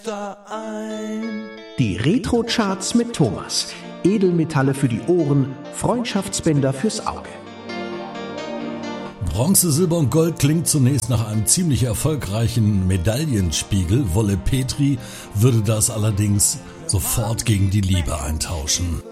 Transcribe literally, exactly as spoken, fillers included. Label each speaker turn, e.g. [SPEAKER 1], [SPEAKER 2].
[SPEAKER 1] ein.
[SPEAKER 2] Die Retro-Charts mit Thomas. Edelmetalle für die Ohren, Freundschaftsbänder fürs Auge.
[SPEAKER 3] Bronze, Silber und Gold klingt zunächst nach einem ziemlich erfolgreichen Medaillenspiegel. Wolle Petri würde das allerdings sofort gegen die Liebe eintauschen.